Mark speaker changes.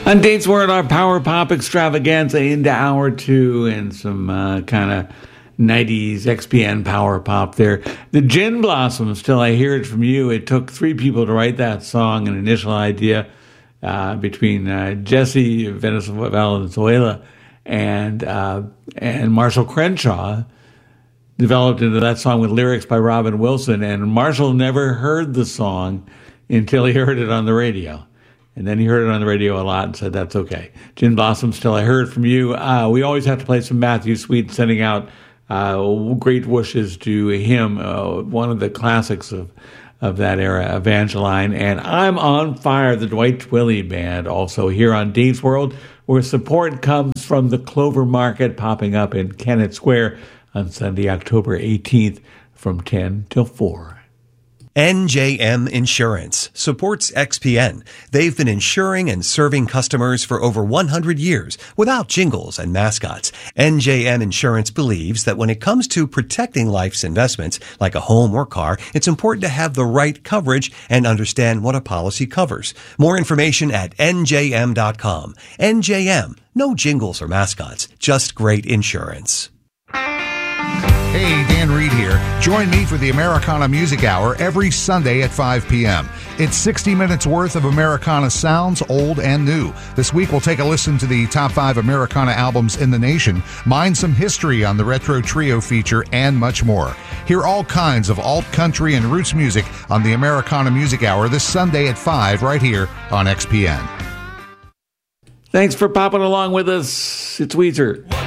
Speaker 1: On Dates Word, our Power Pop extravaganza into hour two and some kind of 90s XPN Power Pop there. The Gin Blossoms, Till I Hear It From You. It took three people to write that song, an initial idea between Jesse Valenzuela and Marshall Crenshaw, developed into that song with lyrics by Robin Wilson. And Marshall never heard the song until he heard it on the radio. And then he heard it on the radio a lot and said, that's okay. Gin Blossoms, Till I Heard From You. We always have to play some Matthew Sweet, sending out great wishes to him, one of the classics of that era, Evangeline. And I'm on Fire, the Dwight Twilley Band, also here on Dates World, where support comes from the Clover Market, popping up in Kennett Square on Sunday, October 18th from 10 till 4.
Speaker 2: NJM Insurance supports XPN. They've been insuring and serving customers for over 100 years without jingles and mascots. NJM Insurance believes that when it comes to protecting life's investments, like a home or car, it's important to have the right coverage and understand what a policy covers. More information at njm.com. NJM, no jingles or mascots, just great insurance.
Speaker 3: Hey, Dan Reed here. Join me for the Americana Music Hour every Sunday at 5 p.m. It's 60 minutes worth of Americana sounds, old and new. This week we'll take a listen to the top 5 Americana albums in the nation, mine some history on the Retro Trio feature, and much more. Hear all kinds of alt country and roots music on the Americana Music Hour this Sunday at 5 right here on XPN.
Speaker 1: Thanks for popping along with us. It's Weezer.